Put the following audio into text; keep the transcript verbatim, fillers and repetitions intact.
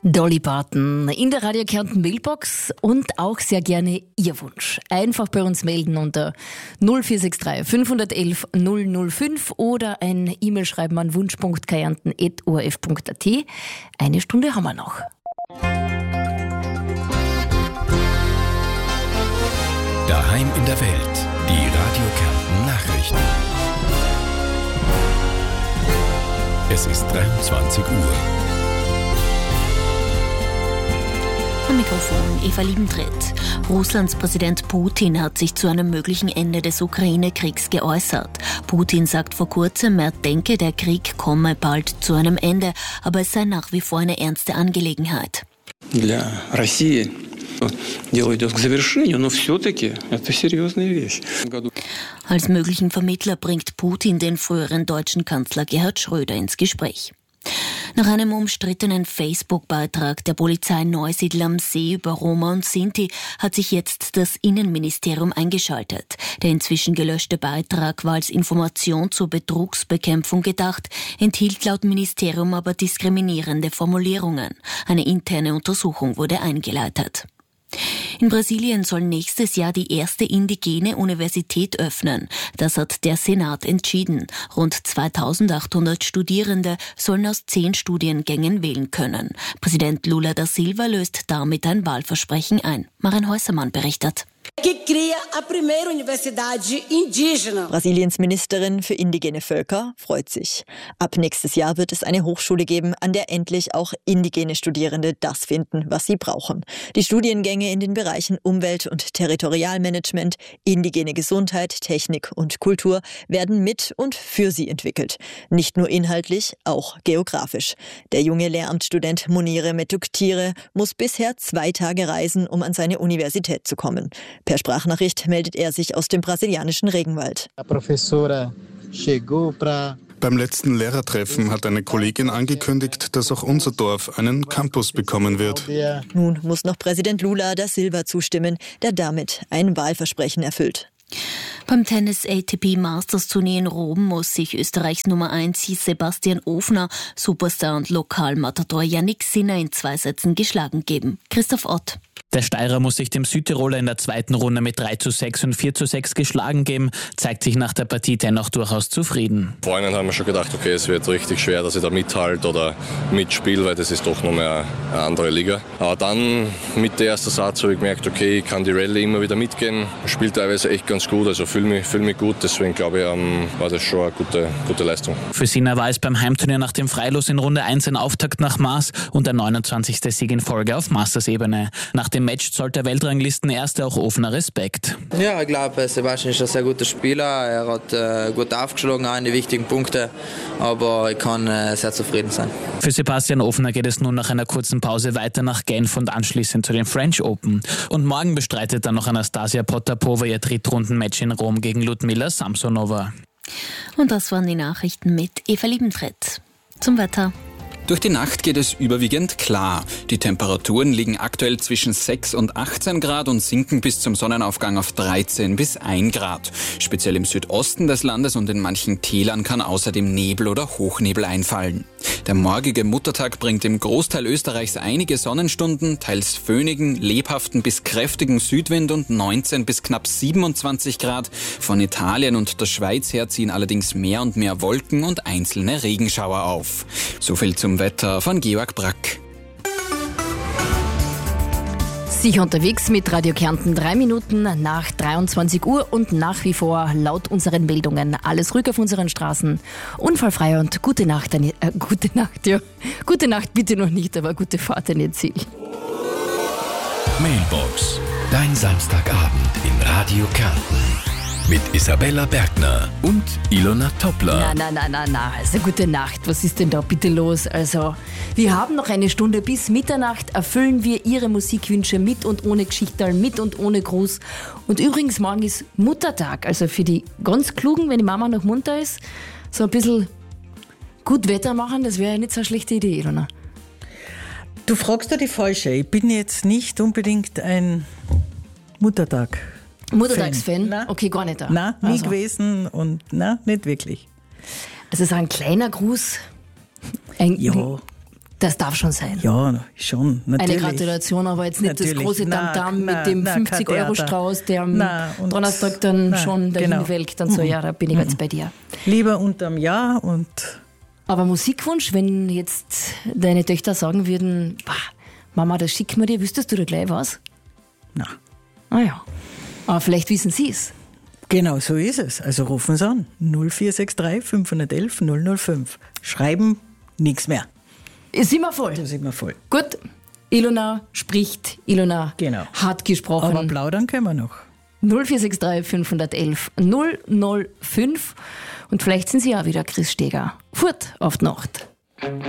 Dolly Parton in der Radio Kärnten Mailbox und auch sehr gerne Ihr Wunsch. Einfach bei uns melden unter null vier sechs drei fünf eins eins null null fünf oder ein E-Mail schreiben an wunsch punkt kärnten at o r f punkt a t. Eine Stunde haben wir noch. Daheim in der Welt, die Radio Kärnten Nachrichten. Es ist dreiundzwanzig Uhr. Am Mikrofon Eva Liebentritt. Russlands Präsident Putin hat sich zu einem möglichen Ende des Ukraine-Kriegs geäußert. Putin sagt vor kurzem, er denke, der Krieg komme bald zu einem Ende, aber es sei nach wie vor eine ernste Angelegenheit. Для России дело идет к завершению, но все-таки это серьезная вещь. Als möglichen Vermittler bringt Putin den früheren deutschen Kanzler Gerhard Schröder ins Gespräch. Nach einem umstrittenen Facebook-Beitrag der Polizei Neusiedl am See über Roma und Sinti hat sich jetzt das Innenministerium eingeschaltet. Der inzwischen gelöschte Beitrag war als Information zur Betrugsbekämpfung gedacht, enthielt laut Ministerium aber diskriminierende Formulierungen. Eine interne Untersuchung wurde eingeleitet. In Brasilien soll nächstes Jahr die erste indigene Universität öffnen. Das hat der Senat entschieden. Rund zweitausendachthundert Studierende sollen aus zehn Studiengängen wählen können. Präsident Lula da Silva löst damit ein Wahlversprechen ein. Maren Häusermann berichtet. Brasiliens Ministerin für indigene Völker freut sich. Ab nächstes Jahr wird es eine Hochschule geben, an der endlich auch indigene Studierende das finden, was sie brauchen. Die Studiengänge in den Bereichen Umwelt- und Territorialmanagement, indigene Gesundheit, Technik und Kultur werden mit und für sie entwickelt. Nicht nur inhaltlich, auch geografisch. Der junge Lehramtsstudent Munire Metuktire muss bisher zwei Tage reisen, um an seine Universität zu kommen. Per Sprachnachricht meldet er sich aus dem brasilianischen Regenwald. Beim letzten Lehrertreffen hat eine Kollegin angekündigt, dass auch unser Dorf einen Campus bekommen wird. Nun muss noch Präsident Lula da Silva zustimmen, der damit ein Wahlversprechen erfüllt. Beim Tennis-A T P Masters-Turnier in Rom muss sich Österreichs Nummer eins Sebastian Ofner, Superstar und Lokalmatador Yannick Sinner in zwei Sätzen geschlagen geben. Christoph Ott. Der Steirer muss sich dem Südtiroler in der zweiten Runde mit drei zu sechs und vier zu sechs geschlagen geben, zeigt sich nach der Partie dennoch durchaus zufrieden. Vorhin haben wir schon gedacht, okay, es wird richtig schwer, dass ich da mithalte oder mitspiele, weil das ist doch noch mehr eine andere Liga. Aber dann mit der ersten Satz habe ich gemerkt, okay, ich kann die Rallye immer wieder mitgehen. Spielt teilweise echt ganz gut, also fühle mich, fühl mich gut, deswegen glaube ich, ähm, war das schon eine gute, gute Leistung. Für Sinner war es beim Heimturnier nach dem Freilos in Runde eins ein Auftakt nach Maß und der neunundzwanzigste Sieg in Folge auf Masters-Ebene. Nach dem Match zollt der Weltranglistenerste auch Ofner Respekt. Ja, ich glaube, Sebastian ist ein sehr guter Spieler. Er hat äh, gut aufgeschlagen, auch in die wichtigen Punkte. Aber ich kann äh, sehr zufrieden sein. Für Sebastian Ofner geht es nun nach einer kurzen Pause weiter nach Genf und anschließend zu den French Open. Und morgen bestreitet dann noch Anastasia Potapova ihr Drittrundenmatch in Rom gegen Ludmila Samsonova. Und das waren die Nachrichten mit Eva Liebentritt. Zum Wetter. Durch die Nacht geht es überwiegend klar. Die Temperaturen liegen aktuell zwischen sechs und achtzehn Grad und sinken bis zum Sonnenaufgang auf dreizehn bis ein Grad. Speziell im Südosten des Landes und in manchen Tälern kann außerdem Nebel oder Hochnebel einfallen. Der morgige Muttertag bringt im Großteil Österreichs einige Sonnenstunden, teils föhnigen, lebhaften bis kräftigen Südwind und neunzehn bis knapp siebenundzwanzig Grad. Von Italien und der Schweiz her ziehen allerdings mehr und mehr Wolken und einzelne Regenschauer auf. So viel zum Wetter von Georg Brack. Sicher unterwegs mit Radio Kärnten, drei Minuten nach dreiundzwanzig Uhr und nach wie vor laut unseren Meldungen alles ruhig auf unseren Straßen. Unfallfrei und gute Nacht, äh, gute Nacht, ja. Gute Nacht bitte noch nicht, aber gute Fahrt in ihr Ziel. Mailbox, dein Samstagabend in Radio Kärnten. Mit Isabella Bergner und Ilona Toppler. Na, na, na, na, na, also gute Nacht, was ist denn da bitte los? Also, wir haben noch eine Stunde bis Mitternacht, erfüllen wir Ihre Musikwünsche mit und ohne Geschichterl, mit und ohne Gruß. Und übrigens, morgen ist Muttertag, also für die ganz Klugen, wenn die Mama noch munter ist, so ein bisschen gut Wetter machen, das wäre ja nicht so eine schlechte Idee, Ilona. Du fragst ja die Falsche, ich bin jetzt nicht unbedingt ein Muttertag. Muttertagsfan? Okay, gar nicht da. Nein, nie also. gewesen und nein, nicht wirklich. Also so ein kleiner Gruß. Ein, ja. Das darf schon sein. Ja, schon, natürlich. Eine Gratulation, aber jetzt nicht natürlich. Das große Tamtam mit dem fünfzig-Euro-Strauß, der am na, Donnerstag dann na, schon dahin genau. welkt. Und so, ja, da bin ich mhm. jetzt bei dir. Lieber unterm Jahr und... Aber Musikwunsch, wenn jetzt deine Töchter sagen würden, Mama, das schicken wir dir, wüsstest du da gleich was? Na. Ah ja. Aber vielleicht wissen sie es. Genau, so ist es. Also rufen Sie an. null vier sechs drei fünf eins eins null null fünf. Schreiben, nichts mehr. Sind wir voll? Da sind wir voll. Gut, Ilona spricht, Ilona genau. hat gesprochen. Aber plaudern können wir noch. null vier sechs drei fünf eins eins null null fünf. Und vielleicht sind Sie ja wieder Chris Steger. Furt auf die Nacht.